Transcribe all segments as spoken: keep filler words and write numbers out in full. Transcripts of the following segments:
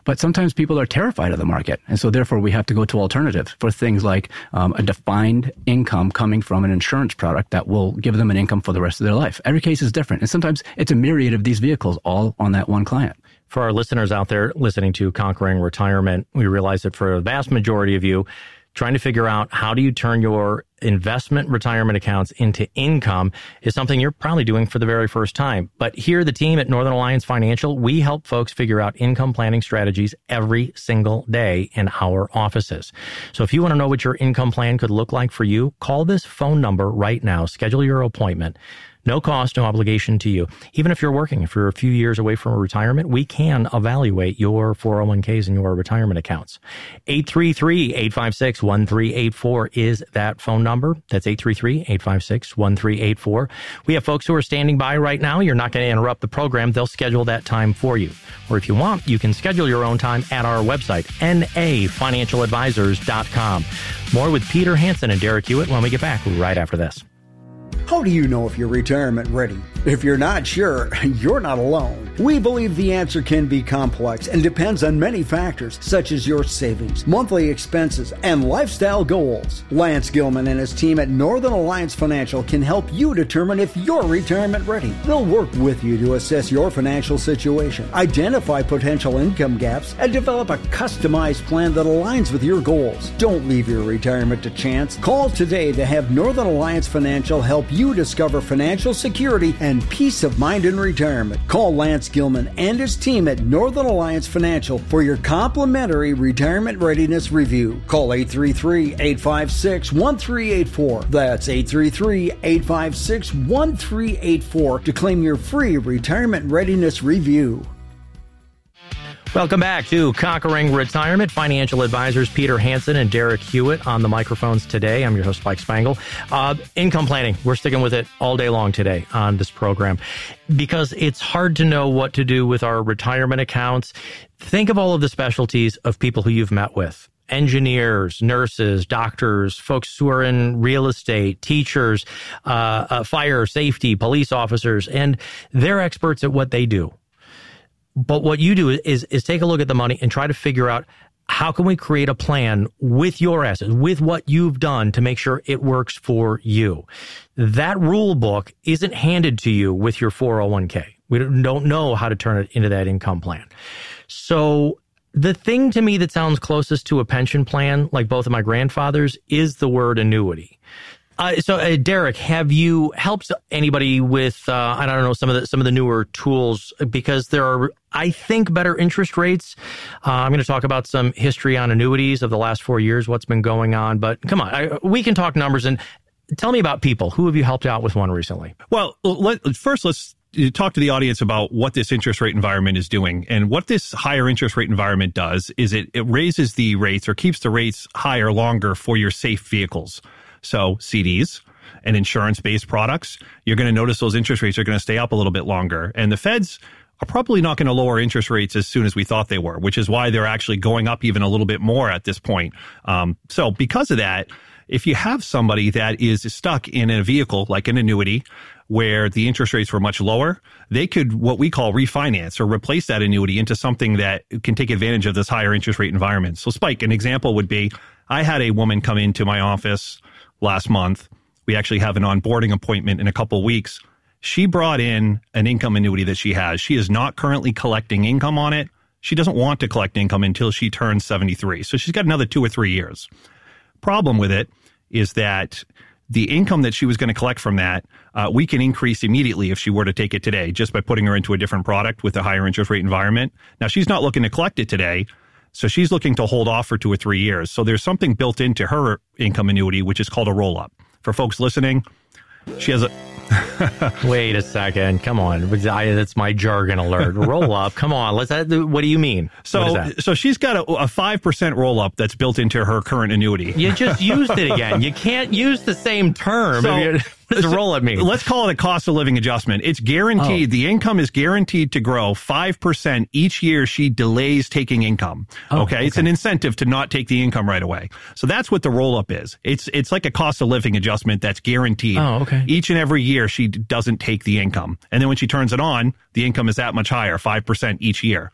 But sometimes people are terrified of the market. And so therefore we have to go to alternatives for things like um, a defined income coming from an insurance product that will give them an income for the rest of their life. Every case is different. And sometimes it's a myriad of these vehicles all on that one client. For our listeners out there listening to Conquering Retirement, we realize that for the vast majority of you, trying to figure out how do you turn your investment retirement accounts into income is something you're probably doing for the very first time. But here, the team at Northern Alliance Financial, we help folks figure out income planning strategies every single day in our offices. So if you want to know what your income plan could look like for you, call this phone number right now. Schedule your appointment. No cost, no obligation to you. Even if you're working, if you're a few years away from retirement, we can evaluate your four oh one k's and your retirement accounts. eight three three, eight five six, one three eight four is that phone number. That's eight three three, eight five six, one three eight four. We have folks who are standing by right now. You're not going to interrupt the program. They'll schedule that time for you. Or if you want, you can schedule your own time at our website, N A financial advisors dot com. More with Peter Hansen and Derek Hewitt when we get back right after this. How do you know if you're retirement ready? If you're not sure, you're not alone. We believe the answer can be complex and depends on many factors, such as your savings, monthly expenses, and lifestyle goals. Lance Gilman and his team at Northern Alliance Financial can help you determine if you're retirement ready. They'll work with you to assess your financial situation, identify potential income gaps, and develop a customized plan that aligns with your goals. Don't leave your retirement to chance. Call today to have Northern Alliance Financial help you discover financial security and peace of mind in retirement. Call Lance Gilman and his team at Northern Alliance Financial for your complimentary retirement readiness review. Call eight three three, eight five six, one three eight four. That's eight three three, eight five six, one three eight four to claim your free retirement readiness review. Welcome back to Conquering Retirement. Financial advisors Peter Hansen and Derek Hewitt on the microphones today. I'm your host, Mike Spangle. Uh, income planning. We're sticking with it all day long today on this program because it's hard to know what to do with our retirement accounts. Think of all of the specialties of people who you've met with. Engineers, nurses, doctors, folks who are in real estate, teachers, uh, uh, fire, safety, police officers, and they're experts at what they do. But what you do is, is take a look at the money and try to figure out how can we create a plan with your assets, with what you've done to make sure it works for you. That rule book isn't handed to you with your four oh one k. We don't know how to turn it into that income plan. So the thing to me that sounds closest to a pension plan, like both of my grandfathers, is the word annuity. Uh, so, uh, Derek, have you helped anybody with, uh, I don't know, some of the some of the newer tools? Because there are, I think, better interest rates. Uh, I'm going to talk about some history on annuities of the last four years, what's been going on. But come on, I, we can talk numbers. And tell me about people. Who have you helped out with one recently? Well, let, first, let's talk to the audience about what this interest rate environment is doing. And what this higher interest rate environment does is it, it raises the rates or keeps the rates higher longer for your safe vehicles. So C Ds and insurance-based products, you're going to notice those interest rates are going to stay up a little bit longer. And the Feds are probably not going to lower interest rates as soon as we thought they were, which is why they're actually going up even a little bit more at this point. Um, so because of that, if you have somebody that is stuck in a vehicle like an annuity where the interest rates were much lower, they could what we call refinance or replace that annuity into something that can take advantage of this higher interest rate environment. So Spike, an example would be, I had a woman come into my office last month. We actually have an onboarding appointment in a couple of weeks. She brought in an income annuity that she has. She is not currently collecting income on it. She doesn't want to collect income until she turns seventy-three. So she's got another two or three years. Problem with it is that the income that she was going to collect from that, uh, we can increase immediately if she were to take it today, just by putting her into a different product with a higher interest rate environment. Now, she's not looking to collect it today. So she's looking to hold off for two or three years. So there's something built into her income annuity, which is called a roll-up. For folks listening, she has a... Wait a second. Come on. That's my jargon alert. Roll up. Come on. Let's. What do you mean? So, so she's got a, a five percent roll up that's built into her current annuity. You just used it again. You can't use the same term. So, what does roll up mean? Let's call it a cost of living adjustment. It's guaranteed. Oh. The income is guaranteed to grow five percent each year she delays taking income. Oh, okay? okay. It's an incentive to not take the income right away. So that's what the roll up is. It's, it's like a cost of living adjustment that's guaranteed. Oh, okay. Each and every year she doesn't take the income. And then when she turns it on, the income is that much higher, five percent each year.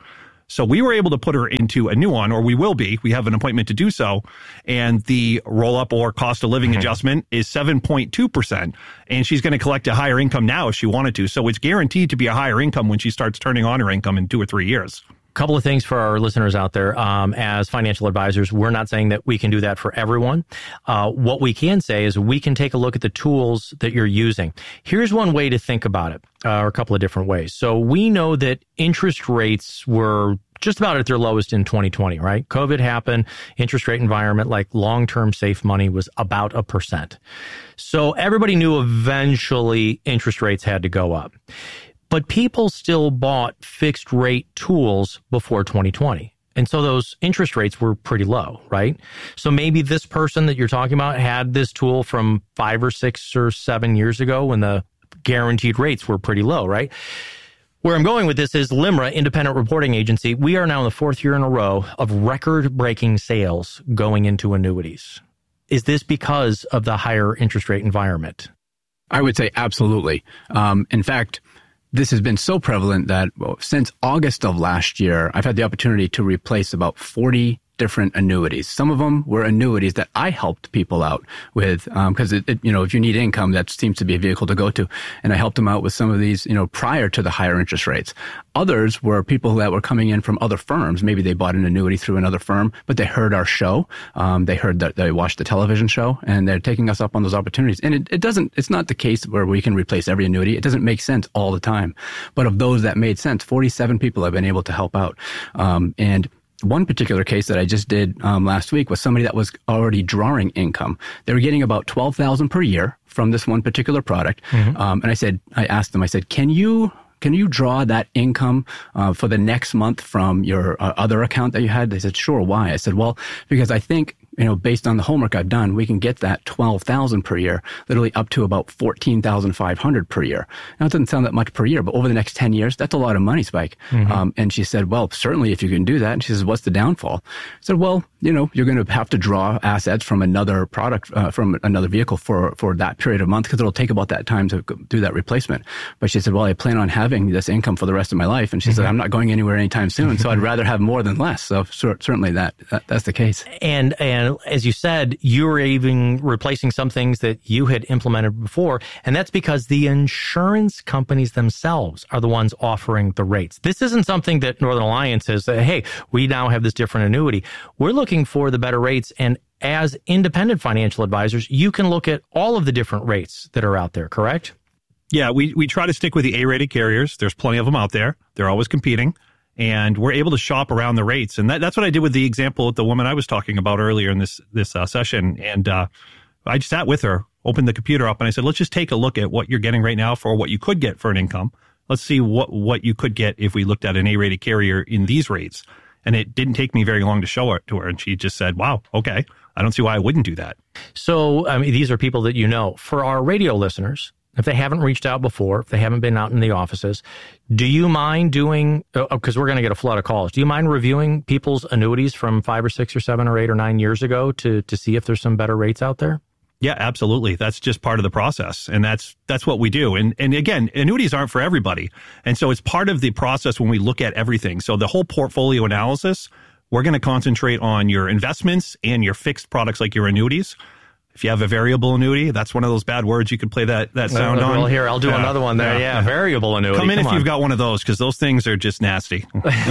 So we were able to put her into a new one, or we will be. We have an appointment to do so. And the roll-up or cost of living mm-hmm. adjustment is seven point two percent. And she's going to collect a higher income now if she wanted to. So it's guaranteed to be a higher income when she starts turning on her income in two or three years. Couple of things for our listeners out there. Um, as financial advisors, we're not saying that we can do that for everyone. Uh, what we can say is we can take a look at the tools that you're using. Here's one way to think about it, uh, or a couple of different ways. So we know that interest rates were just about at their lowest in twenty twenty, right? COVID happened, interest rate environment, like long-term safe money was about a percent. So everybody knew eventually interest rates had to go up. But people still bought fixed rate tools before twenty twenty. And so those interest rates were pretty low, right? So maybe this person that you're talking about had this tool from five or six or seven years ago when the guaranteed rates were pretty low, right? Where I'm going with this is LIMRA, independent reporting agency. We are now in the fourth year in a row of record-breaking sales going into annuities. Is this because of the higher interest rate environment? I would say absolutely. Um, in fact, this has been so prevalent that well, since August of last year, I've had the opportunity to replace about forty different annuities. Some of them were annuities that I helped people out with, because um, it, it, you know, if you need income, that seems to be a vehicle to go to. And I helped them out with some of these, you know, prior to the higher interest rates. Others were people that were coming in from other firms. Maybe they bought an annuity through another firm, but they heard our show. Um, they heard that they watched the television show, and they're taking us up on those opportunities. And it, it doesn't, it's not the case where we can replace every annuity. It doesn't make sense all the time. But of those that made sense, forty-seven people have been able to help out. Um, and one particular case that I just did um, last week was somebody that was already drawing income. They were getting about twelve thousand dollars per year from this one particular product. Mm-hmm. Um, and I said, I asked them, I said, can you Can you draw that income uh, for the next month from your uh, other account that you had? They said, sure. Why? I said, well, because I think, you know, based on the homework I've done, we can get that twelve thousand per year, literally up to about fourteen thousand five hundred per year. Now, it doesn't sound that much per year, but over the next ten years, that's a lot of money, Spike. Mm-hmm. Um, and she said, well, certainly if you can do that. And she says, what's the downfall? I said, well, you know, you're going to have to draw assets from another product, uh, from another vehicle for, for that period of month, because it'll take about that time to do that replacement. But she said, well, I plan on having this income for the rest of my life. And she mm-hmm. said, I'm not going anywhere anytime soon. So I'd rather have more than less. So cer- certainly that, that that's the case. And, and as you said, you were even replacing some things that you had implemented before. And that's because the insurance companies themselves are the ones offering the rates. This isn't something that Northern Alliance says, hey, we now have this different annuity. We're looking for the better rates. And as independent financial advisors, you can look at all of the different rates that are out there, correct? Yeah, we, we try to stick with the A-rated carriers. There's plenty of them out there. They're always competing. And we're able to shop around the rates. And that, that's what I did with the example with the woman I was talking about earlier in this this uh, session. And uh, I sat with her, opened the computer up, and I said, let's just take a look at what you're getting right now for what you could get for an income. Let's see what, what you could get if we looked at an A-rated carrier in these rates. And it didn't take me very long to show it to her. And she just said, wow, okay, I don't see why I wouldn't do that. So, I mean, these are people that you know. For our radio listeners, if they haven't reached out before, if they haven't been out in the offices, do you mind doing, because we're going to get a flood of calls, do you mind reviewing people's annuities from five or six or seven or eight or nine years ago to to see if there's some better rates out there? Yeah, absolutely. That's just part of the process. And that's that's what we do. And and again, annuities aren't for everybody. And so it's part of the process when we look at everything. So the whole portfolio analysis, we're going to concentrate on your investments and your fixed products like your annuities. If you have a variable annuity, that's one of those bad words you could play that, that sound well, on. Well, here, I'll do yeah. another one there. Yeah, yeah. Variable annuity. Come in Come if on. you've got one of those, because those things are just nasty.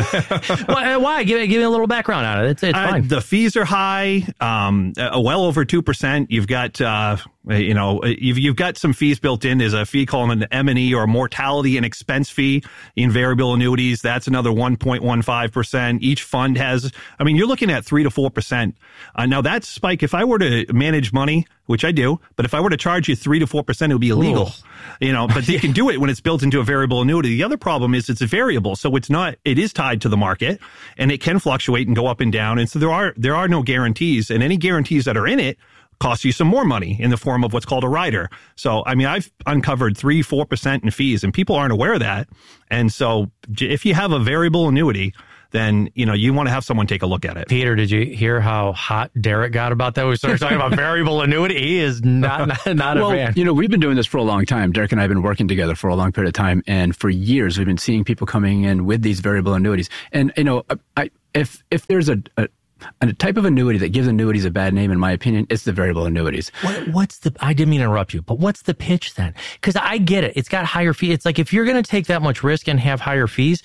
Why? why? Give, give me a little background on it. It's, it's uh, fine. The fees are high, um, uh, well over two percent. You've got, uh, you know, you've, you've got some fees built in. There's a fee called an M and E, or mortality and expense fee in variable annuities. That's another one point one five percent. Each fund has, I mean, you're looking at three to four percent. Uh, now that's, Spike, if I were to manage money, which I do, but if I were to charge you three to four percent, it would be illegal. Ooh. You know, but you can do it when it's built into a variable annuity. The other problem is it's a variable, so it's not, it is tied to the market, and it can fluctuate and go up and down. And so there are, there are no guarantees, and any guarantees that are in it cost you some more money in the form of what's called a rider. So, I mean, I've uncovered three, four percent in fees, and people aren't aware of that. And so if you have a variable annuity, then, you know, you want to have someone take a look at it. Peter, did you hear how hot Derek got about that? We started talking about variable annuity. He is not, not, not well, a fan. You know, we've been doing this for a long time. Derek and I have been working together for a long period of time. And for years, we've been seeing people coming in with these variable annuities. And, you know, I, if, if there's a, a a type of annuity that gives annuities a bad name, in my opinion, it's the variable annuities. What, what's the, I didn't mean to interrupt you, but what's the pitch then? Because I get it. It's got higher fees. It's like if you're going to take that much risk and have higher fees,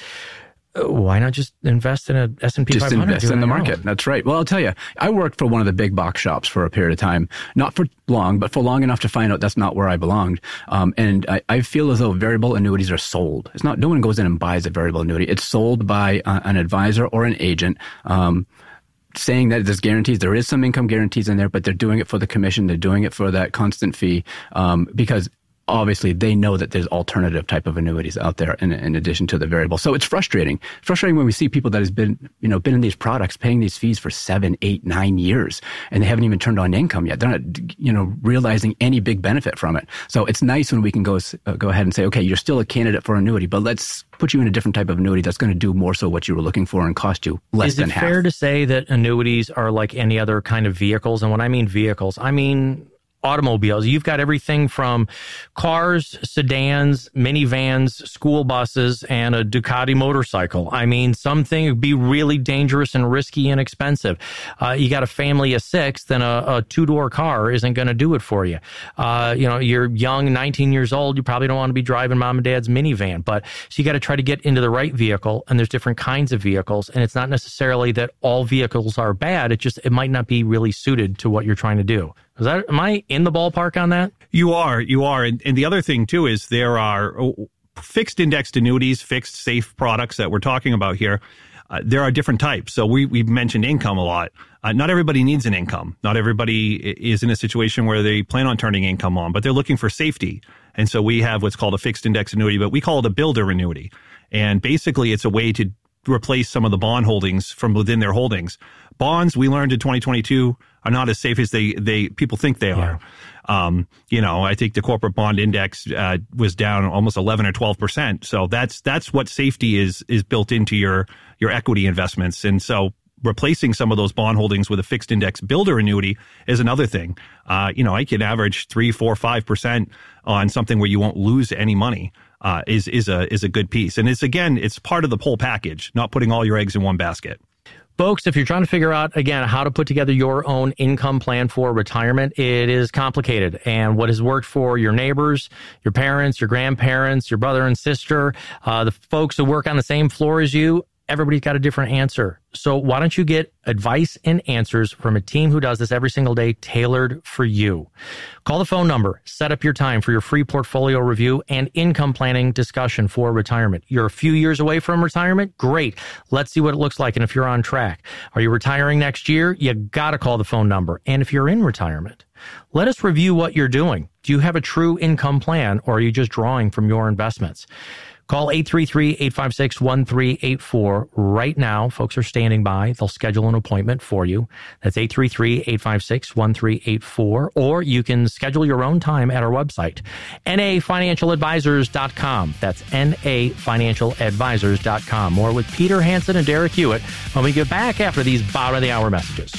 why not just invest in a S and P Just five hundred? invest in the market. Own. That's right. Well, I'll tell you, I worked for one of the big box shops for a period of time, not for long, but for long enough to find out that's not where I belonged. Um, and I, I feel as though variable annuities are sold. It's not, no one goes in and buys a variable annuity. It's sold by uh, an advisor or an agent. Um, saying that there's guarantees. There is some income guarantees in there, but they're doing it for the commission. They're doing it for that constant fee, um, because obviously they know that there's alternative type of annuities out there in, in addition to the variable. So it's frustrating. Frustrating when we see people that has been, you know, been in these products paying these fees for seven, eight, nine years, and they haven't even turned on income yet. They're not, you know, realizing any big benefit from it. So it's nice when we can go, uh, go ahead and say, okay, you're still a candidate for annuity, but let's put you in a different type of annuity that's going to do more so what you were looking for and cost you less than half. Is it fair to say that annuities are like any other kind of vehicles? And when I mean vehicles, I mean automobiles. You've got everything from cars, sedans, minivans, school buses, and a Ducati motorcycle. I mean, something would be really dangerous and risky and expensive. Uh, you got a family of six, then a, a two-door car isn't going to do it for you. Uh, you know, you're young, nineteen years old, you probably don't want to be driving mom and dad's minivan. But so you got to try to get into the right vehicle, and there's different kinds of vehicles. And it's not necessarily that all vehicles are bad. It just, it might not be really suited to what you're trying to do. Is that, am I in the ballpark on that? You are, you are. And, and the other thing, too, is there are fixed indexed annuities, fixed safe products that we're talking about here. Uh, there are different types. So we, we've mentioned income a lot. Uh, not everybody needs an income. Not everybody is in a situation where they plan on turning income on, but they're looking for safety. And so we have what's called a fixed index annuity, but we call it a builder annuity. And basically, it's a way to replace some of the bond holdings from within their holdings. Bonds, we learned in twenty twenty-two, are not as safe as they, they people think they are. Yeah. Um, you know, I think the corporate bond index uh, was down almost eleven or twelve percent. So that's that's what safety is is built into your your equity investments. And so replacing some of those bond holdings with a fixed index builder annuity is another thing. Uh, you know, I can average three, four, five percent on something where you won't lose any money. Uh, is is a is a good piece. And it's, again, it's part of the whole package, not putting all your eggs in one basket. Folks, if you're trying to figure out, again, how to put together your own income plan for retirement, it is complicated. And what has worked for your neighbors, your parents, your grandparents, your brother and sister, uh, the folks who work on the same floor as you, everybody's got a different answer. So why don't you get advice and answers from a team who does this every single day, tailored for you? Call the phone number, set up your time for your free portfolio review and income planning discussion for retirement. You're a few years away from retirement? Great. Let's see what it looks like and if you're on track. Are you retiring next year? You got to call the phone number. And if you're in retirement, let us review what you're doing. Do you have a true income plan, or are you just drawing from your investments? Call eight three three, eight five six, one three eight four right now. Folks are standing by. They'll schedule an appointment for you. That's eight three three, eight five six, one three eight four. Or you can schedule your own time at our website, N A financial advisors dot com. That's N A financial advisors dot com. More with Peter Hansen and Derek Hewitt when we get back after these bottom of the hour messages.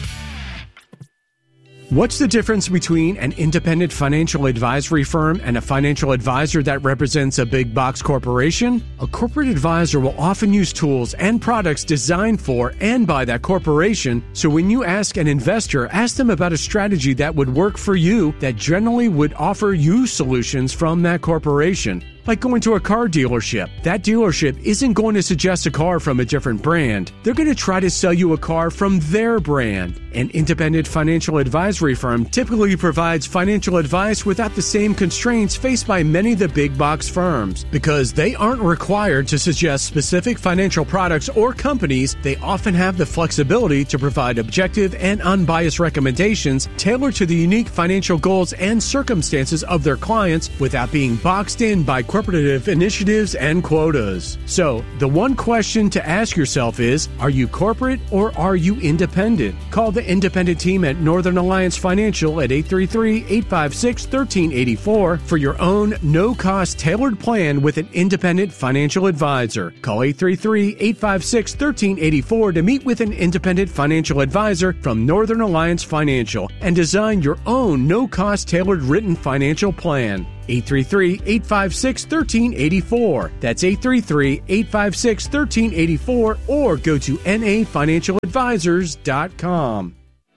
What's the difference between an independent financial advisory firm and a financial advisor that represents a big box corporation? A corporate advisor will often use tools and products designed for and by that corporation. So when you ask an investor, ask them about a strategy that would work for you that generally would offer you solutions from that corporation. Like going to a car dealership. That dealership isn't going to suggest a car from a different brand. They're going to try to sell you a car from their brand. An independent financial advisory firm typically provides financial advice without the same constraints faced by many of the big box firms. Because they aren't required to suggest specific financial products or companies, they often have the flexibility to provide objective and unbiased recommendations tailored to the unique financial goals and circumstances of their clients without being boxed in by corporate corporative initiatives and quotas. So, the one question to ask yourself is, are you corporate or are you independent? Call the independent team at Northern Alliance Financial at eight three three, eight five six, one three eight four for your own no-cost tailored plan with an independent financial advisor. Call eight three three, eight five six, one three eight four to meet with an independent financial advisor from Northern Alliance Financial and design your own no-cost tailored written financial plan. eight three three, eight five six, one three eight four. That's eight three three, eight five six, one three eight four or go to N A financial advisors dot com.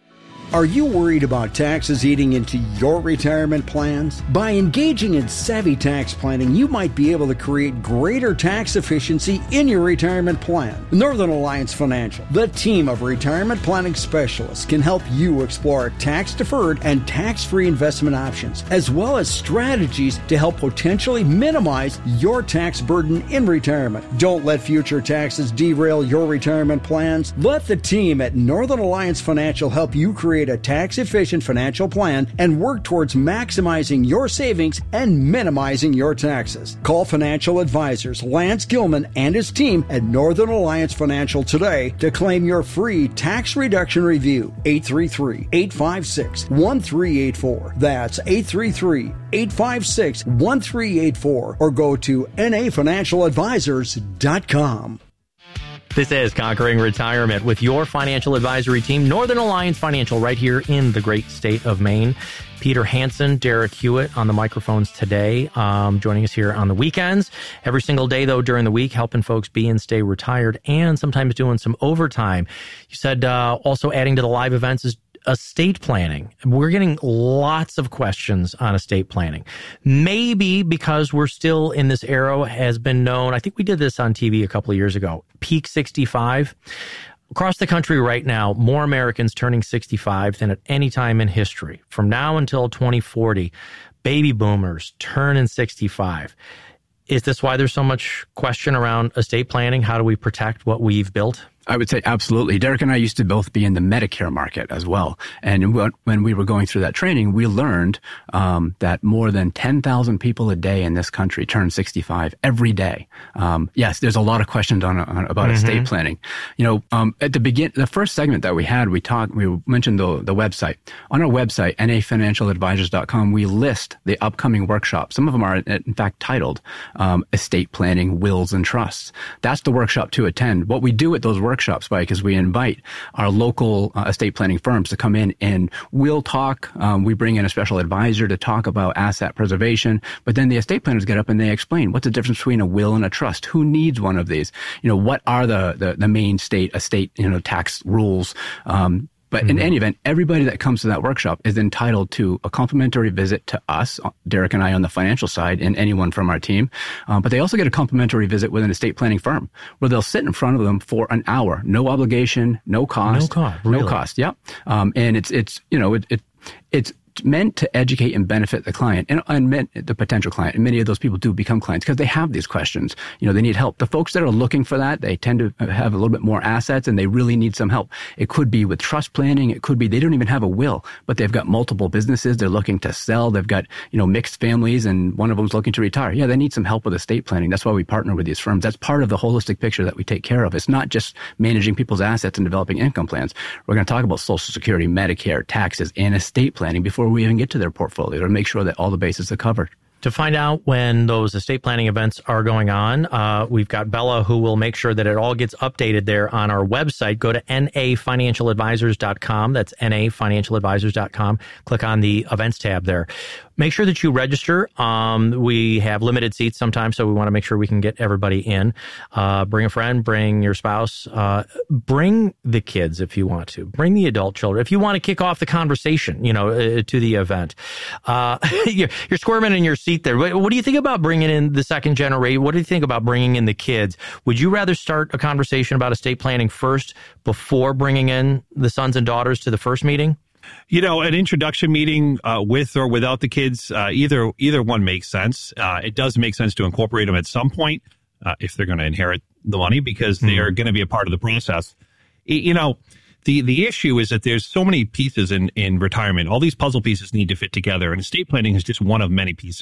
Are you worried about taxes eating into your retirement plans? By engaging in savvy tax planning, you might be able to create greater tax efficiency in your retirement plan. Northern Alliance Financial, the team of retirement planning specialists, can help you explore tax-deferred and tax-free investment options, as well as strategies to help potentially minimize your tax burden in retirement. Don't let future taxes derail your retirement plans. Let the team at Northern Alliance Financial help you create a tax-efficient financial plan and work towards maximizing your savings and minimizing your taxes. Call financial advisors Lance Gilman and his team at Northern Alliance Financial today to claim your free tax reduction review. eight three three, eight five six, one three eight four. That's eight three three, eight five six, one three eight four or go to N A financial advisors dot com. This is Conquering Retirement with your financial advisory team, Northern Alliance Financial, right here in the great state of Maine. Peter Hansen, Derek Hewitt on the microphones today, um, joining us here on the weekends. Every single day, though, during the week, helping folks be and stay retired and sometimes doing some overtime. You said uh, also adding to the live events is estate planning. We're getting lots of questions on estate planning. Maybe because we're still in this era has been known. I think we did this on T V a couple of years ago. Peak sixty-five. Across the country right now, more Americans turning sixty-five than at any time in history. From now until twenty forty, baby boomers turning sixty-five. Is this why there's so much question around estate planning? How do we protect what we've built? I would say absolutely. Derek and I used to both be in the Medicare market as well. And when we were going through that training, we learned um, that more than ten thousand people a day in this country turn sixty-five every day. Um, yes, there's a lot of questions on, on about mm-hmm. estate planning. You know, um, at the begin, the first segment that we had, we talked, we mentioned the, the website. On our website, N A financial advisors dot com, we list the upcoming workshops. Some of them are, in fact, titled um, Estate Planning, Wills, and Trusts. That's the workshop to attend. What we do at those workshops workshops, Spike, is we invite our local uh, estate planning firms to come in and we'll talk. Um, we bring in a special advisor to talk about asset preservation, but then the estate planners get up and they explain what's the difference between a will and a trust. Who needs one of these? You know, what are the the, the main state estate you know tax rules? Um, But in any event, everybody that comes to that workshop is entitled to a complimentary visit to us, Derek and I on the financial side, and anyone from our team. Um, but they also get a complimentary visit with an estate planning firm where they'll sit in front of them for an hour. No obligation, no cost. No cost, really? No cost, yeah. Um, and it's, it's you know, it, it it's meant to educate and benefit the client and, and meant the potential client. And many of those people do become clients because they have these questions. You know, they need help. The folks that are looking for that, they tend to have a little bit more assets and they really need some help. It could be with trust planning. It could be they don't even have a will, but they've got multiple businesses they're looking to sell. They've got, you know, mixed families and one of them's looking to retire. Yeah, they need some help with estate planning. That's why we partner with these firms. That's part of the holistic picture that we take care of. It's not just managing people's assets and developing income plans. We're going to talk about Social Security, Medicare, taxes, and estate planning before we even get to their portfolio to make sure that all the bases are covered. To find out when those estate planning events are going on, uh, we've got Bella who will make sure that it all gets updated there on our website. Go to N A financial advisors dot com. That's N A financial advisors dot com. Click on the events tab there. Make sure that you register. Um, we have limited seats sometimes, so we want to make sure we can get everybody in. Uh, bring a friend, bring your spouse, uh, bring the kids if you want to. Bring the adult children. If you want to kick off the conversation, you know, uh, to the event. Uh, you're, you're squirming in your seat there. What, what do you think about bringing in the second generation? What do you think about bringing in the kids? Would you rather start a conversation about estate planning first before bringing in the sons and daughters to the first meeting? You know, an introduction meeting uh, with or without the kids, uh, either either one makes sense. Uh, it does make sense to incorporate them at some point uh, if they're going to inherit the money because mm-hmm. they are going to be a part of the process. You know, the the issue is that there's so many pieces in, in retirement. All these puzzle pieces need to fit together, and estate planning is just one of many pieces.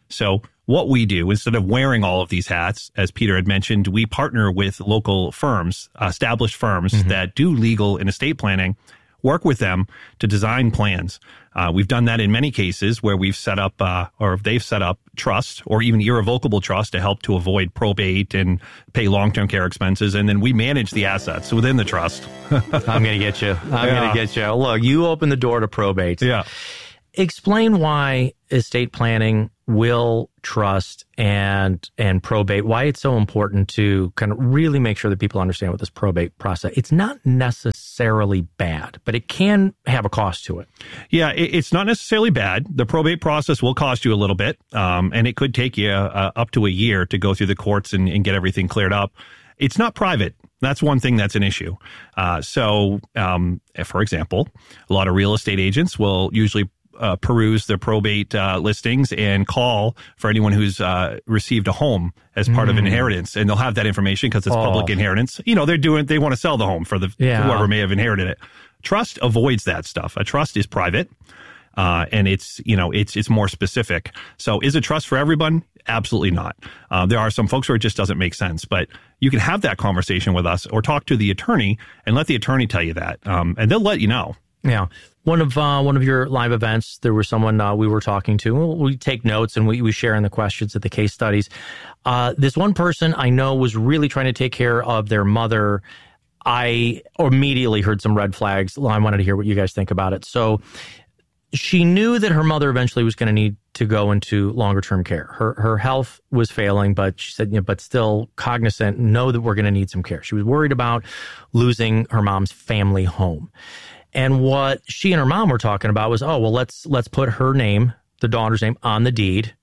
So what we do, instead of wearing all of these hats, as Peter had mentioned, we partner with local firms, established firms mm-hmm. that do legal and estate planning, work with them to design plans. Uh, we've done that in many cases where we've set up, uh, or they've set up trust or even irrevocable trust to help to avoid probate and pay long-term care expenses. And then we manage the assets within the trust. I'm going to get you. I'm yeah. going to get you. Look, you open the door to probate. Yeah. Explain why estate planning, will, trust, and and probate, why it's so important to kind of really make sure that people understand what this probate process. It's not necessarily bad, but it can have a cost to it. Yeah, it, it's not necessarily bad. The probate process will cost you a little bit, um, and it could take you uh, up to a year to go through the courts and, and get everything cleared up. It's not private. That's one thing that's an issue. Uh, so, um, for example, a lot of real estate agents will usually Uh, peruse the probate uh, listings and call for anyone who's uh, received a home as part mm. of inheritance, and they'll have that information because it's oh. public inheritance. You know, they're doing, they want to sell the home for the yeah. whoever may have inherited it. Trust avoids that stuff. A trust is private, uh, and it's you know it's it's more specific. So, is a trust for everyone? Absolutely not. Uh, there are some folks where it just doesn't make sense, but you can have that conversation with us or talk to the attorney and let the attorney tell you that, um, and they'll let you know. Yeah. One of uh, one of your live events, there was someone uh, we were talking to. We take notes and we, we share in the questions at the case studies. Uh, this one person I know was really trying to take care of their mother. I immediately heard some red flags. I wanted to hear what you guys think about it. So she knew that her mother eventually was going to need to go into longer term care. Her her health was failing, but she said, you know, but still cognizant, know that we're going to need some care. She was worried about losing her mom's family home. And what she and her mom were talking about was, oh, well, let's let's put her name, the daughter's name, on the deed.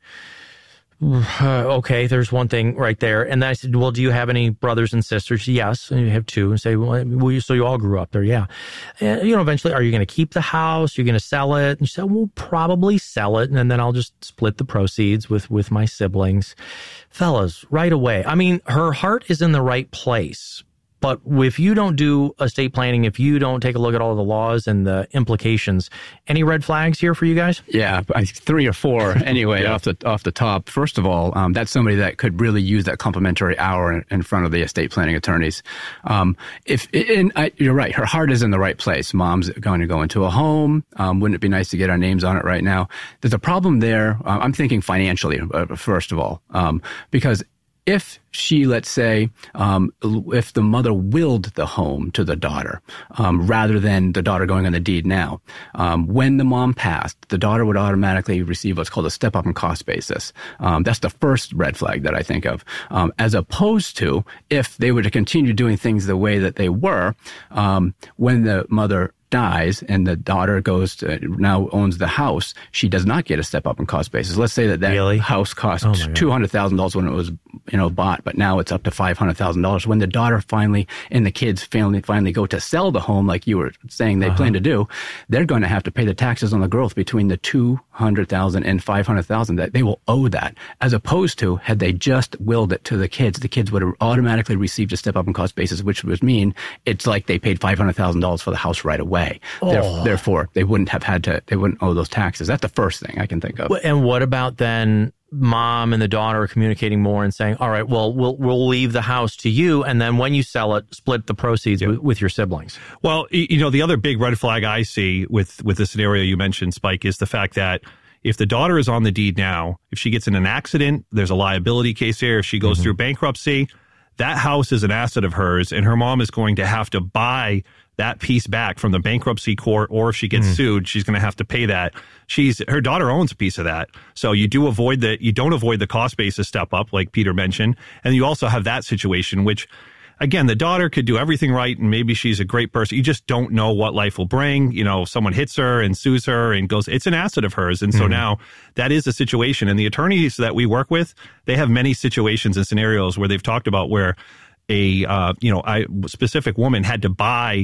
Uh, okay, there's one thing right there. And then I said, well, do you have any brothers and sisters? Yes, and you have two. And say, well, well you, so you all grew up there, yeah. And, you know, eventually, are you going to keep the house? You're going to sell it? And she said, we'll probably sell it, and then I'll just split the proceeds with with my siblings. Fellas, right away. I mean, her heart is in the right place. But if you don't do estate planning, if you don't take a look at all the laws and the implications, any red flags here for you guys? Yeah, three or four anyway, yeah. off the off the top. First of all, um, that's somebody that could really use that complimentary hour in, in front of the estate planning attorneys. Um, if and I, you're right, her heart is in the right place. Mom's going to go into a home. Um, wouldn't it be nice to get our names on it right now? There's a problem there. Uh, I'm thinking financially, uh, first of all, um, because if she, let's say, um, if the mother willed the home to the daughter, um, rather than the daughter going on the deed now, um, when the mom passed, the daughter would automatically receive what's called a step-up in cost basis. Um, that's the first red flag that I think of. Um, as opposed to if they were to continue doing things the way that they were, um, when the mother dies and the daughter goes to now owns the house, she does not get a step up in cost basis. Let's say that that really? house cost oh two hundred thousand dollars when it was, you know, bought, but now it's up to five hundred thousand dollars. When the daughter finally and the kids finally, finally go to sell the home, like you were saying they uh-huh. plan to do, they're going to have to pay the taxes on the growth between the two hundred thousand and five hundred thousand. That they will owe that, as opposed to had they just willed it to the kids, the kids would have automatically received a step up in cost basis, which would mean it's like they paid five hundred thousand dollars for the house right away. Oh. Therefore, they wouldn't have had to, they wouldn't owe those taxes. That's the first thing I can think of. And what about then mom and the daughter communicating more and saying, all right, well, we'll we'll leave the house to you, and then when you sell it, split the proceeds yep. with, with your siblings? Well, you know, the other big red flag I see with, with the scenario you mentioned, Spike, is the fact that if the daughter is on the deed now, if she gets in an accident, there's a liability case here. If she goes mm-hmm. through bankruptcy, that house is an asset of hers, and her mom is going to have to buy that piece back from the bankruptcy court, or if she gets mm. sued, she's going to have to pay that. She's her daughter owns a piece of that, so you do avoid the you don't avoid the cost basis step up, like Peter mentioned, and you also have that situation, which again, the daughter could do everything right, and maybe she's a great person. You just don't know what life will bring. You know, someone hits her and sues her and goes, it's an asset of hers, and so mm. now that is a situation. And the attorneys that we work with, they have many situations and scenarios where they've talked about where a uh, you know a specific woman had to buy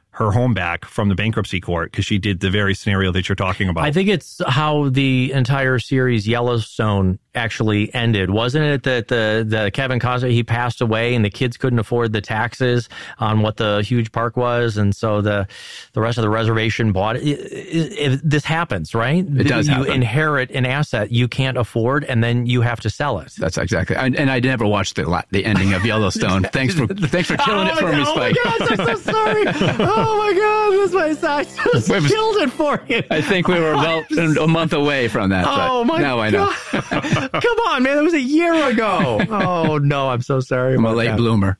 her home back from the bankruptcy court because she did the very scenario that you're talking about. I think it's how the entire series Yellowstone actually ended. Wasn't it that the, the Kevin Costner, he passed away and the kids couldn't afford the taxes on what the huge park was, and so the the rest of the reservation bought it. It, it this happens, right? It does You happen. inherit an asset you can't afford, and then you have to sell it. That's exactly. I, and I never watched the la- the ending of Yellowstone. Thanks for thanks for killing oh it for God, me, Spike. Oh my gosh, I'm so sorry. Oh my God, this my side just Wait, killed it for you. I think we were about a month away from that. Oh but my now I God. know. Come on, man. That was a year ago. Oh, no. I'm so sorry. I'm a about late that. bloomer.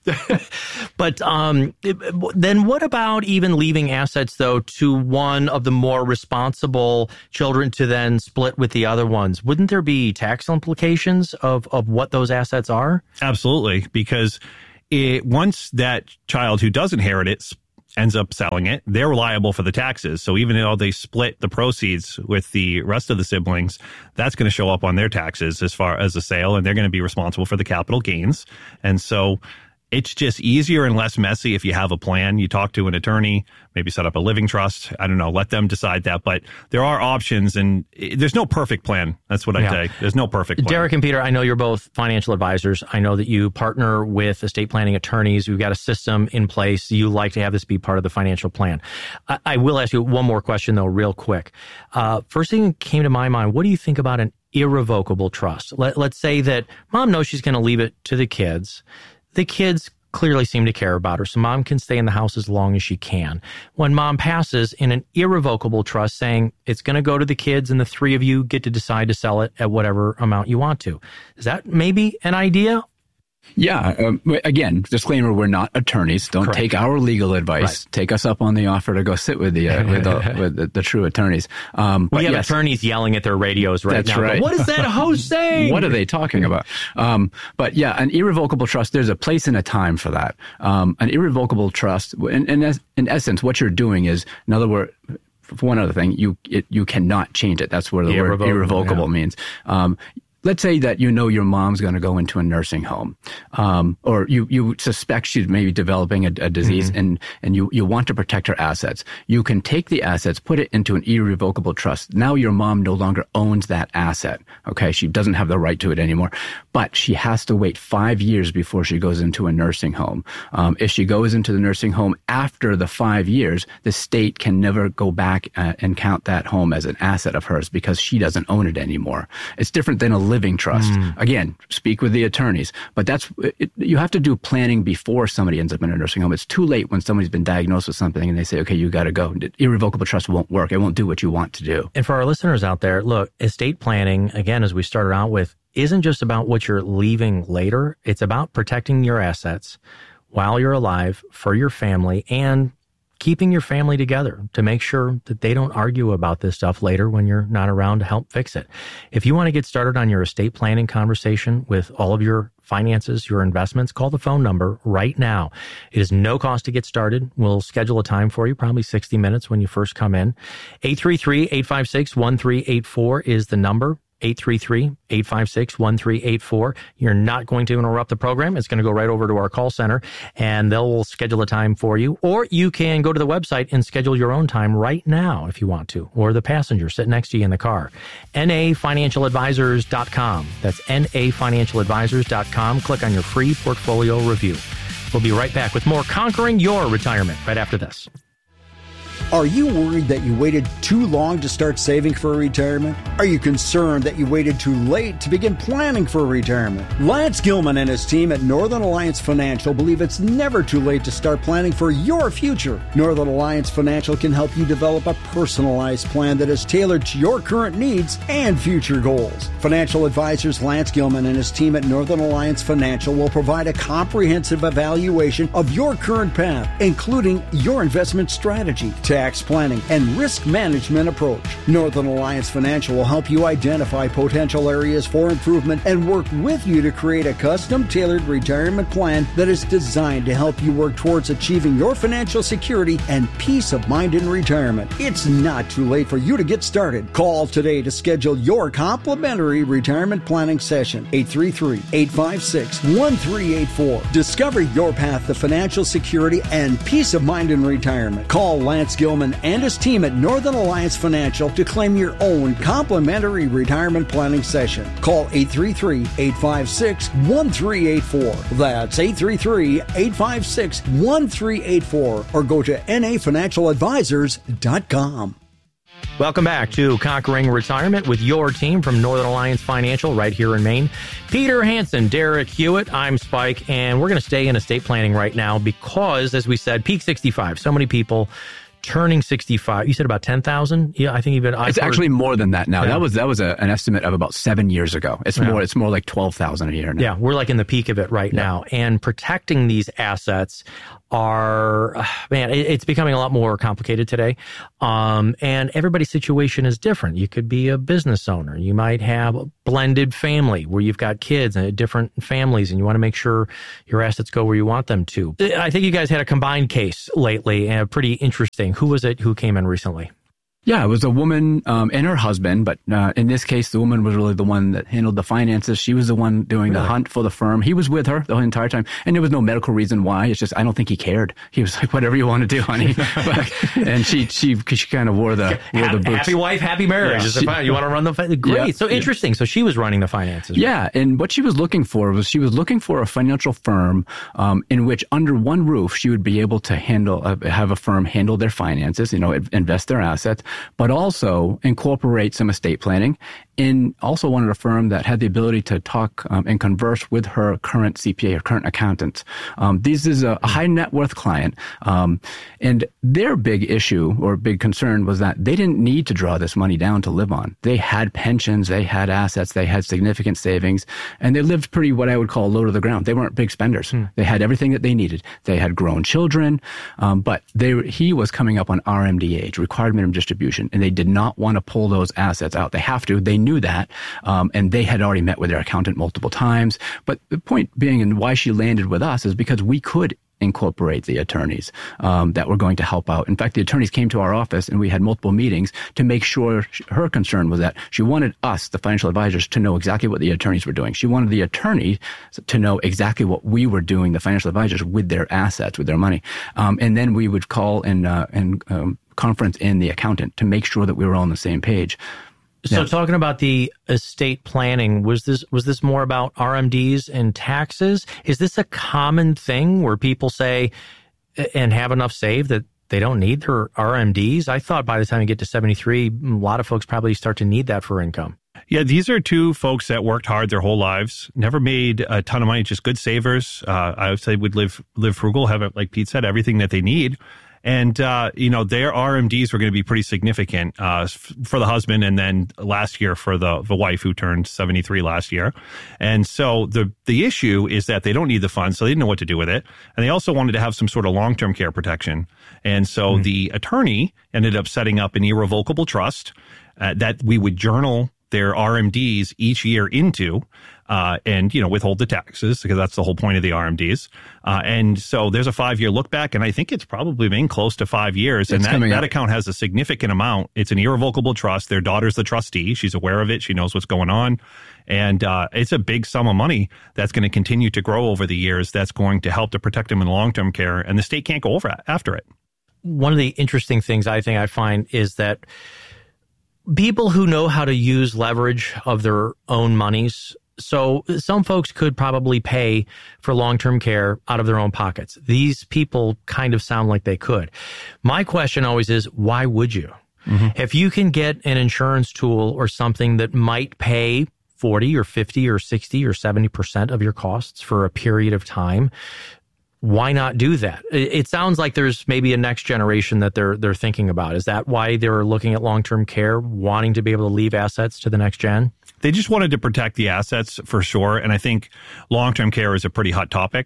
But um, it, then what about even leaving assets, though, to one of the more responsible children to then split with the other ones? Wouldn't there be tax implications of, of what those assets are? Absolutely, because it, once that child who does inherit it ends up selling it, they're liable for the taxes. So even though they split the proceeds with the rest of the siblings, that's going to show up on their taxes as far as the sale, and they're going to be responsible for the capital gains. And so it's just easier and less messy if you have a plan. You talk to an attorney, maybe set up a living trust. I don't know, let them decide that. But there are options, and there's no perfect plan. That's what I Yeah. say. There's no perfect plan. Derek and Peter, I know you're both financial advisors. I know that you partner with estate planning attorneys. We've got a system in place. You like to have this be part of the financial plan. I, I will ask you one more question, though, real quick. Uh, first thing that came to my mind, what do you think about an irrevocable trust? Let, let's say that mom knows she's going to leave it to the kids. The kids clearly seem to care about her, so mom can stay in the house as long as she can. When mom passes in an irrevocable trust saying it's going to go to the kids and the three of you get to decide to sell it at whatever amount you want to. Is that maybe an idea? Yeah. Um, again, disclaimer: we're not attorneys. Don't Correct. take our legal advice. Right. Take us up on the offer to go sit with the uh, with, the, with the, the true attorneys. Um, We but have yes, attorneys yelling at their radios right That's now. right. What is that host saying? What are they talking about? Um, but yeah, an irrevocable trust, there's a place and a time for that. Um, an irrevocable trust, in, in, es- in essence, what you're doing is, in other words, for one other thing, you it, you cannot change it. That's where the Irrevocable, word irrevocable yeah. means. Um, Let's say that you know your mom's going to go into a nursing home, um, or you, you suspect she's maybe developing a, a disease, mm-hmm. and, and you, you want to protect her assets. You can take the assets, put it into an irrevocable trust. Now your mom no longer owns that asset. Okay, she doesn't have the right to it anymore, but she has to wait five years before she goes into a nursing home. Um, if she goes into the nursing home after the five years, the state can never go back uh, and count that home as an asset of hers because she doesn't own it anymore. It's different than a living trust. Mm. Again, speak with the attorneys, but that's, it, you have to do planning before somebody ends up in a nursing home. It's too late when somebody's been diagnosed with something and they say, okay, you got to go. Irrevocable trust won't work. It won't do what you want to do. And for our listeners out there, look, estate planning, again, as we started out with, isn't just about what you're leaving later. It's about protecting your assets while you're alive for your family and keeping your family together to make sure that they don't argue about this stuff later when you're not around to help fix it. If you want to get started on your estate planning conversation with all of your finances, your investments, call the phone number right now. It is no cost to get started. We'll schedule a time for you, probably sixty minutes when you first come in. eight three three, eight five six, one three eight four is the number. eight three three, eight five six, one three eight four. You're not going to interrupt the program. It's going to go right over to our call center, and they'll schedule a time for you. Or you can go to the website and schedule your own time right now if you want to, or the passenger sitting next to you in the car. N A financial advisors dot com. That's N A financial advisors dot com. Click on your free portfolio review. We'll be right back with more Conquering Your Retirement right after this. Are you worried that you waited too long to start saving for retirement? Are you concerned that you waited too late to begin planning for retirement? Lance Gilman and his team at Northern Alliance Financial believe it's never too late to start planning for your future. Northern Alliance Financial can help you develop a personalized plan that is tailored to your current needs and future goals. Financial advisors Lance Gilman and his team at Northern Alliance Financial will provide a comprehensive evaluation of your current path, including your investment strategy, tax tax planning, and risk management approach. Northern Alliance Financial will help you identify potential areas for improvement and work with you to create a custom-tailored retirement plan that is designed to help you work towards achieving your financial security and peace of mind in retirement. It's not too late for you to get started. Call today to schedule your complimentary retirement planning session. eight three three, eight five six, one three eight four. Discover your path to financial security and peace of mind in retirement. Call Lance Gilman and his team at Northern Alliance Financial to claim your own complimentary retirement planning session. Call eight three three, eight five six, one three eight four. That's eight three three, eight five six, one three eight four or go to N A financial advisors dot com. Welcome back to Conquering Retirement with your team from Northern Alliance Financial right here in Maine. Peter Hansen, Derek Hewitt, I'm Spike, and we're going to stay in estate planning right now because, as we said, peak sixty-five. So many people turning sixty-five. You said about ten thousand? Yeah, I think even I've It's heard, actually more than that now. Yeah. That was that was a, an estimate of about seven years ago. It's Yeah. more it's more like twelve thousand a year now. Yeah, we're like in the peak of it right Yeah. now. And protecting these assets are, uh, man, it, it's becoming a lot more complicated today. Um, and everybody's situation is different. You could be a business owner. You might have a blended family where you've got kids and different families and you want to make sure your assets go where you want them to. I think you guys had a combined case lately and pretty interesting. Who was it who came in recently? Yeah, it was a woman um, and her husband, but uh, in this case, the woman was really the one that handled the finances. She was the one doing Really? the hunt for the firm. He was with her the entire time, and there was no medical reason why. It's just I don't think he cared. He was like, "Whatever you want to do, honey." But, and she she she kind of wore the wore the boots. Happy wife, happy marriage. Yeah. Is it fine? You want to run the fi- great? Yeah. So interesting. So she was running the finances. Yeah, and what she was looking for was she was looking for a financial firm um, in which, under one roof, she would be able to handle uh, have a firm handle their finances, you know, invest their assets, but also incorporate some estate planning. And also wanted a firm that had the ability to talk um, and converse with her current C P A or current accountant. Um, this is a, a high net worth client, um, and their big issue or big concern was that they didn't need to draw this money down to live on. They had pensions, they had assets, they had significant savings, and they lived pretty what I would call low to the ground. They weren't big spenders. Hmm. They had everything that they needed. They had grown children, um, but they he was coming up on R M D age, required minimum distribution, and they did not want to pull those assets out. They have to. They knew that, um, and they had already met with their accountant multiple times. But the point being, and why she landed with us, is because we could incorporate the attorneys um, that were going to help out. In fact, the attorneys came to our office and we had multiple meetings to make sure she, her concern was that she wanted us, the financial advisors, to know exactly what the attorneys were doing. She wanted the attorney to know exactly what we were doing, the financial advisors, with their assets, with their money. Um, and then we would call and, uh, and um, conference in the accountant to make sure that we were all on the same page. So Yeah. talking about the estate planning, was this was this more about R M Ds and taxes? Is this a common thing where people say and have enough saved that they don't need their R M Ds? I thought by the time you get to seventy-three, a lot of folks probably start to need that for income. Yeah, these are two folks that worked hard their whole lives, never made a ton of money, just good savers. Uh, I would say would live live frugal, have, like Pete said, everything that they need. And, uh, you know, their R M Ds were going to be pretty significant uh, f- for the husband, and then last year for the the wife, who turned seventy-three last year. And so the the issue is that they don't need the funds, so they didn't know what to do with it. And they also wanted to have some sort of long-term care protection. And so mm-hmm. the attorney ended up setting up an irrevocable trust uh, that we would journal their R M Ds each year into, uh, and, you know, withhold the taxes, because that's the whole point of the R M Ds. Uh, and so there's a five-year look back, and I think it's probably been close to five years. And It's that, that up. account has a significant amount. It's an irrevocable trust. Their daughter's the trustee. She's aware of it. She knows what's going on. And uh, it's a big sum of money that's going to continue to grow over the years. That's going to help to protect them in long-term care, and the state can't go over after it. One of the interesting things I think I find is that people who know how to use leverage of their own monies. So some folks could probably pay for long-term care out of their own pockets. These people kind of sound like they could. My question always is, why would you? Mm-hmm. If you can get an insurance tool or something that might pay forty or fifty or sixty or seventy percent of your costs for a period of time, why not do that? It sounds like there's maybe a next generation that they're they're thinking about. Is that why they're looking at long-term care, wanting to be able to leave assets to the next gen? They just wanted to protect the assets for sure. And I think long-term care is a pretty hot topic.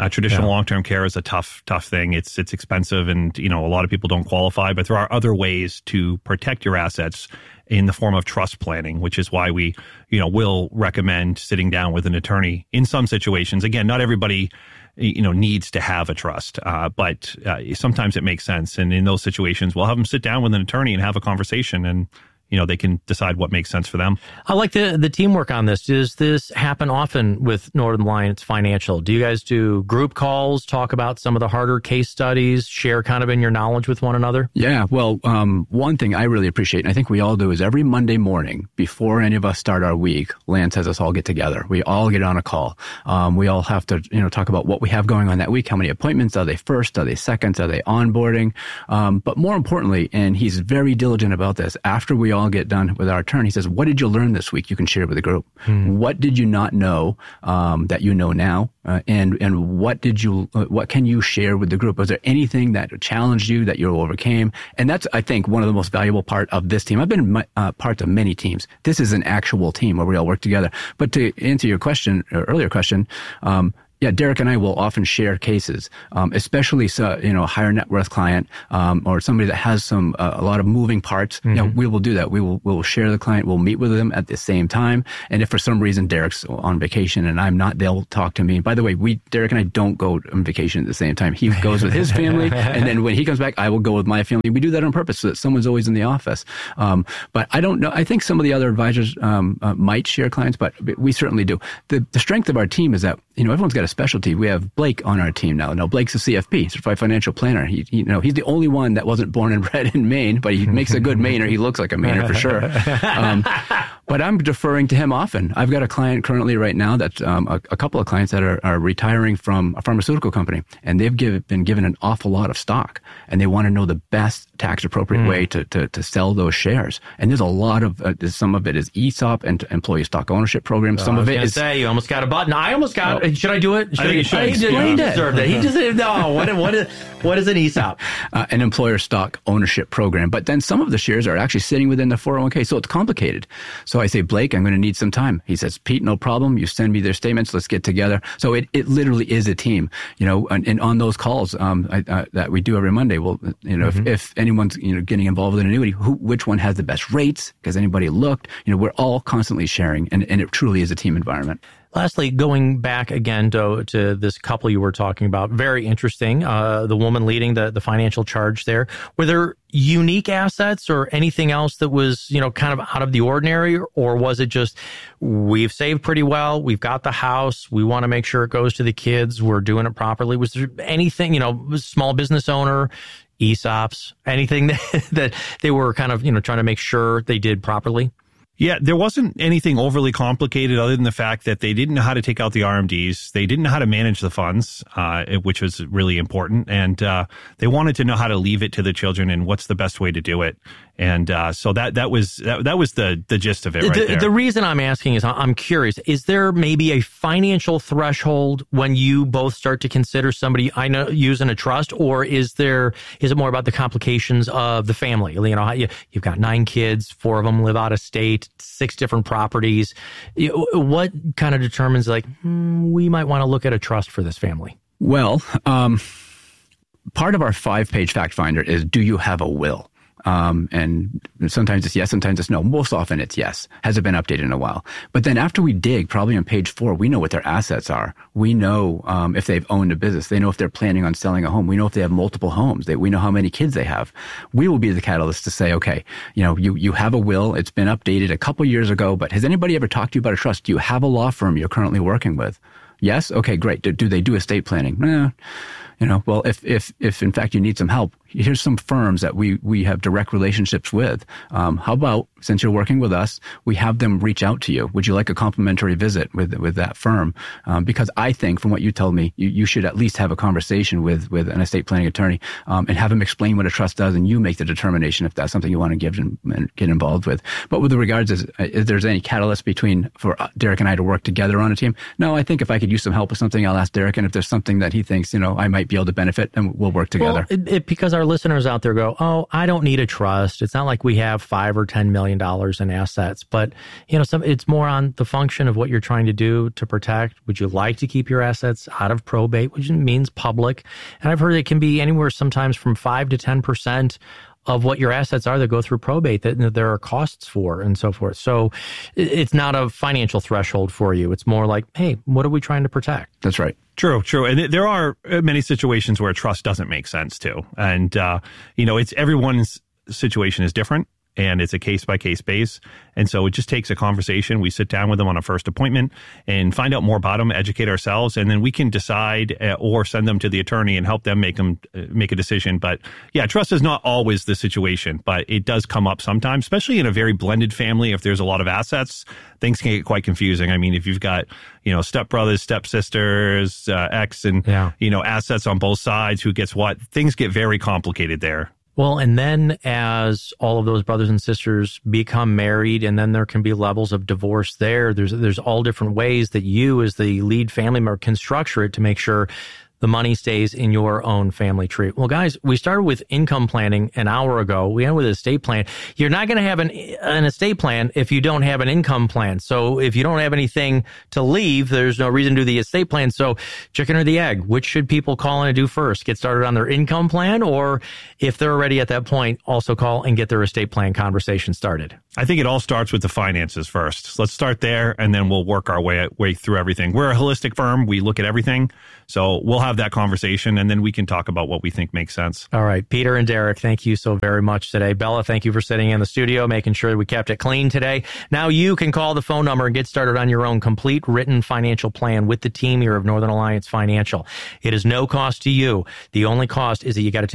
Uh, traditional Yeah. long-term care is a tough, tough thing. It's it's expensive, and you know a lot of people don't qualify. But there are other ways to protect your assets in the form of trust planning, which is why we, you know, will recommend sitting down with an attorney in some situations. Again, not everybody, you know, needs to have a trust, uh, but uh, sometimes it makes sense. And in those situations, we'll have them sit down with an attorney and have a conversation, and you know, they can decide what makes sense for them. I like the the teamwork on this. Does this happen often with Northern Alliance Financial? Do you guys do group calls, talk about some of the harder case studies, share kind of in your knowledge with one another? Yeah, well, um, one thing I really appreciate, and I think we all do, is every Monday morning before any of us start our week, Lance has us all get together. We all get on a call. Um, we all have to, you know, talk about what we have going on that week. How many appointments? Are they first? Are they seconds? Are they onboarding? Um, but more importantly, and he's very diligent about this, after we all get done with our turn, he says, what did you learn this week? You can share with the group. Hmm. What did you not know um, that you know now? Uh, and and what did you, uh, what can you share with the group? Was there anything that challenged you that you overcame? And that's, I think, one of the most valuable part of this team. I've been uh, part of many teams. This is an actual team where we all work together. But to answer your question, or earlier question, um, yeah, Derek and I will often share cases, um, especially, so, you know, a higher net worth client, um, or somebody that has some, uh, a lot of moving parts. Mm-hmm. You know, we will do that. We will, we will share the client. We'll meet with them at the same time. And if for some reason Derek's on vacation and I'm not, they'll talk to me. And by the way, we, Derek and I don't go on vacation at the same time. He goes with his family. And then when he comes back, I will go with my family. We do that on purpose so that someone's always in the office. Um, but I don't know. I think some of the other advisors, um, uh, might share clients, but we certainly do. The, the strength of our team is that, you know, everyone's got a specialty. We have Blake on our team now. Now, Blake's a C F P, Certified Financial Planner. He, he, you know, he's the only one that wasn't born and bred in Maine, but he makes a good Mainer. He looks like a Mainer for sure. Um, but I'm deferring to him often. I've got a client currently right now that's um, a, a couple of clients that are, are retiring from a pharmaceutical company, and they've give, been given an awful lot of stock, and they want to know the best tax appropriate mm. way to, to to sell those shares. And there's a lot of uh, some of it is E S O P and employee stock ownership programs. Some oh, of it is. Say you almost got a button. I almost got. Oh. Should I do it? Should I think you should. He, did, he deserved it. He deserved no. What what is what is an E S O P? Uh, an employer stock ownership program. But then some of the shares are actually sitting within the four oh one k, so it's complicated. So I say, Blake, I'm going to need some time. He says, Pete, no problem. You send me their statements. Let's get together. So it, it literally is a team, you know. And, and on those calls um, I, uh, that we do every Monday, well, you know, mm-hmm. if, if anyone's you know getting involved with an annuity, who which one has the best rates? Because anybody looked, you know, we're all constantly sharing, and, and it truly is a team environment. Lastly, going back again to, to this couple you were talking about, very interesting. Uh, the woman leading the, the financial charge there. Were there unique assets or anything else that was, you know, kind of out of the ordinary? Or was it just, we've saved pretty well, we've got the house, we want to make sure it goes to the kids, we're doing it properly? Was there anything, you know, small business owner, E S O Ps, anything that, that they were kind of, you know, trying to make sure they did properly? Yeah, there wasn't anything overly complicated other than the fact that they didn't know how to take out the R M Ds. They didn't know how to manage the funds, uh, which was really important. And uh, they wanted to know how to leave it to the children and what's the best way to do it. And uh, so that that was that, that was the the gist of it right the, there. The reason I'm asking is I'm curious, is there maybe a financial threshold when you both start to consider somebody I know using a trust, or is there is it more about the complications of the family? You know, you, you've got nine kids, four of them live out of state, six different properties. What kind of determines like hmm, we might want to look at a trust for this family? Well, um, part of our five-page fact finder is, do you have a will? Um, and sometimes it's yes, sometimes it's no. Most often it's yes. Has it been updated in a while? But then after we dig, probably on page four, we know what their assets are. We know um, if they've owned a business. They know if they're planning on selling a home. We know if they have multiple homes. They, we know how many kids they have. We will be the catalyst to say, okay, you know, you, you have a will. It's been updated a couple years ago, but has anybody ever talked to you about a trust? Do you have a law firm you're currently working with? Yes? Okay, great. Do, do they do estate planning? Eh. You know, well, if, if, if in fact you need some help, here's some firms that we, we have direct relationships with. Um, how about, since you're working with us, we have them reach out to you. Would you like a complimentary visit with, with that firm? Um, because I think from what you told me, you, you should at least have a conversation with, with an estate planning attorney, um, and have them explain what a trust does, and you make the determination if that's something you want to give and, and get involved with. But with regards as, if there's any catalyst between, for Derek and I to work together on a team, no, I think if I could use some help with something, I'll ask Derek, and if there's something that he thinks, you know, I might be able to benefit, and we'll work together. Well, it, it, because our our listeners out there go, oh, I don't need a trust. It's not like we have five or ten million dollars in assets, but you know, some it's more on the function of what you're trying to do to protect. Would you like to keep your assets out of probate, which means public? And I've heard it can be anywhere sometimes from five to ten percent of what your assets are that go through probate that there are costs for and so forth. So it's not a financial threshold for you. It's more like, hey, what are we trying to protect? That's right. True, true. And there are many situations where a trust doesn't make sense too. And, uh, you know, it's everyone's situation is different. And it's a case-by-case base. And so it just takes a conversation. We sit down with them on a first appointment and find out more about them, educate ourselves, and then we can decide uh, or send them to the attorney and help them make them uh, make a decision. But yeah, trust is not always the situation, but it does come up sometimes, especially in a very blended family. If there's a lot of assets, things can get quite confusing. I mean, if you've got, you know, stepbrothers, stepsisters, uh, ex, and, yeah. you know, assets on both sides, who gets what, things get very complicated there. Well, and then as all of those brothers and sisters become married, and then there can be levels of divorce there, there's there's all different ways that you as the lead family member can structure it to make sure the money stays in your own family tree. Well, guys, we started with income planning an hour ago. We ended with estate plan. You're not going to have an, an estate plan if you don't have an income plan. So if you don't have anything to leave, there's no reason to do the estate plan. So chicken or the egg, which should people call and do first? Get started on their income plan, or if they're already at that point, also call and get their estate plan conversation started? I think it all starts with the finances first. So let's start there, and then we'll work our way way through everything. We're a holistic firm. We look at everything. So we'll have that conversation, and then we can talk about what we think makes sense. All right. Peter and Derek, thank you so very much today. Bella, thank you for sitting in the studio, making sure we kept it clean today. Now you can call the phone number and get started on your own complete written financial plan with the team here of Northern Alliance Financial. It is no cost to you. The only cost is that you got to take